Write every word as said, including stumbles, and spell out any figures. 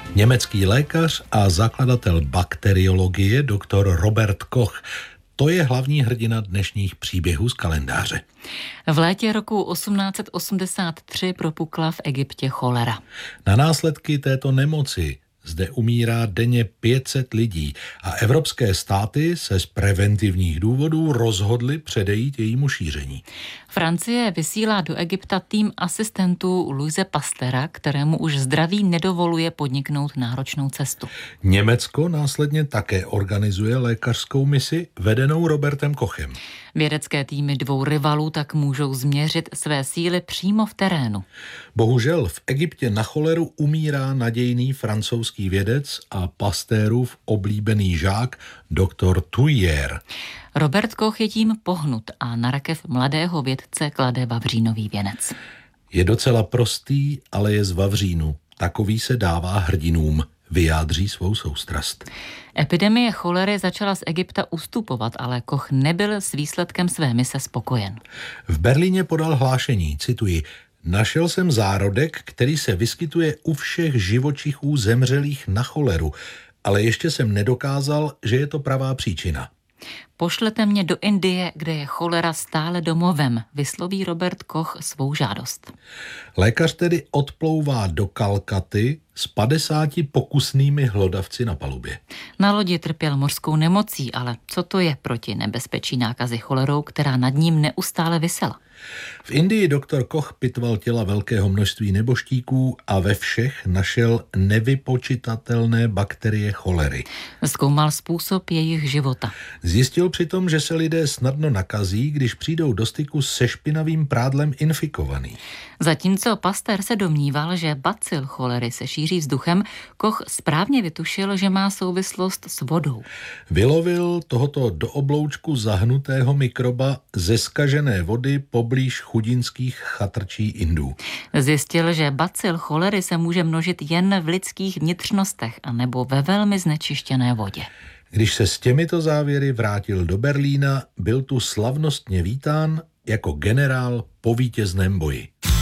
Německý lékař a zakladatel bakteriologie doktor Robert Koch. To je hlavní hrdina dnešních příběhů z kalendáře. V létě roku osmnáct osmdesát tři propukla v Egyptě cholera. Na následky této nemoci zde umírá denně pět set lidí a evropské státy se z preventivních důvodů rozhodly předejít jejímu šíření. Francie vysílá do Egypta tým asistentů Louise Pasteura, kterému už zdraví nedovoluje podniknout náročnou cestu. Německo následně také organizuje lékařskou misi vedenou Robertem Kochem. Vědecké týmy dvou rivalů tak můžou změřit své síly přímo v terénu. Bohužel v Egyptě na choleru umírá nadějný francouzský vědec a Pasteurův oblíbený žák doktor Thuillier. Robert Koch je tím pohnut a na rakev mladého vědce klade vavřínový věnec. Je docela prostý, ale je z vavřínu. Takový se dává hrdinům, vyjádří svou soustrast. Epidemie cholery začala z Egypta ustupovat, ale Koch nebyl s výsledkem své mise spokojen. V Berlíně podal hlášení, cituji, našel jsem zárodek, který se vyskytuje u všech živočichů zemřelých na choleru, ale ještě jsem nedokázal, že je to pravá příčina. Pošlete mě do Indie, kde je cholera stále domovem, vysloví Robert Koch svou žádost. Lékař tedy odplouvá do Kalkaty s padesáti pokusnými hlodavci na palubě. Na lodi trpěl mořskou nemocí, ale co to je proti nebezpečí nákazy cholerou, která nad ním neustále visela? V Indii doktor Koch pitval těla velkého množství nebožtíků a ve všech našel nevypočitatelné bakterie cholery. Zkoumal způsob jejich života. Zjistil přitom, že se lidé snadno nakazí, když přijdou do styku se špinavým prádlem infikovaný. Zatímco Pasteur se domníval, že bacil cholery se šíří vzduchem, Koch správně vytušil, že má souvislost s vodou. Vylovil tohoto do obloučku zahnutého mikroba ze zkažené vody poblíž chudinských chatrčí Indů. Zjistil, že bacil cholery se může množit jen v lidských vnitřnostech anebo ve velmi znečištěné vodě. Když se s těmito závěry vrátil do Berlína, byl tu slavnostně vítán jako generál po vítězném boji.